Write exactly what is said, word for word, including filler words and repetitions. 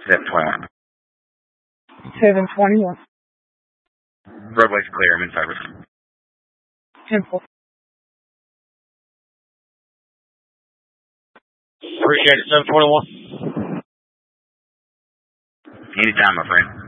seven twenty-one. seven twenty-one. Roadway's clear. I'm in service. ten four. Appreciate it, seven twenty-one. Anytime, my friend.